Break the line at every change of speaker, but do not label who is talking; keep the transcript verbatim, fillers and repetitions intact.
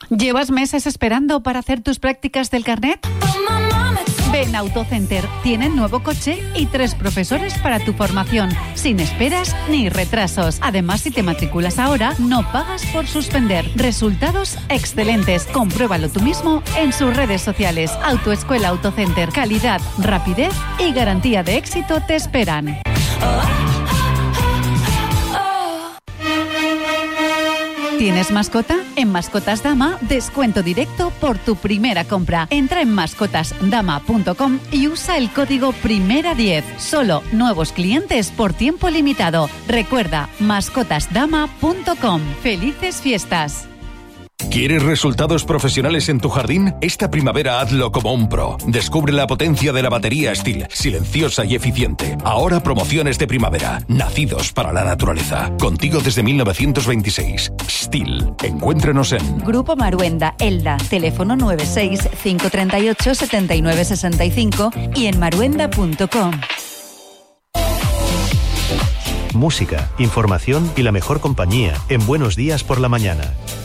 ¿Llevas meses esperando para hacer tus prácticas del carnet? Ven a Autocenter, tienen nuevo coche y tres profesores para tu formación, sin esperas ni retrasos. Además, si te matriculas ahora, no pagas por suspender. Resultados excelentes. Compruébalo tú mismo en sus redes sociales. Autoescuela Autocenter, calidad, rapidez y garantía de éxito te esperan. ¿Tienes mascota? En Mascotas Dama, descuento directo por tu primera compra. Entra en mascotas dama punto com y usa el código primera diez. Solo nuevos clientes por tiempo limitado. Recuerda, mascotas dama punto com. ¡Felices fiestas!
¿Quieres resultados profesionales en tu jardín? Esta primavera hazlo como un pro. Descubre la potencia de la batería Stihl, silenciosa y eficiente. Ahora promociones de primavera, nacidos para la naturaleza. Contigo desde mil novecientos veintiséis. Stihl. Encuéntrenos en
Grupo Maruenda, Elda, teléfono nueve seis cinco tres ocho siete nueve seis cinco y en maruenda punto com.
Música, información y la mejor compañía en Buenos Días por la Mañana.